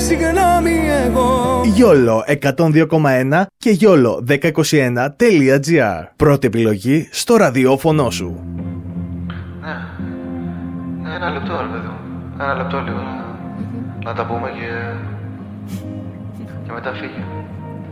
συγγνώμη εγώ. YOLO 102,1 και YOLO1021.gr. Πρώτη επιλογή στο ραδιόφωνο σου. Ναι, ένα λεπτό ρε παιδί μου. Ένα λεπτό λίγο να τα πούμε και μετά φύγε.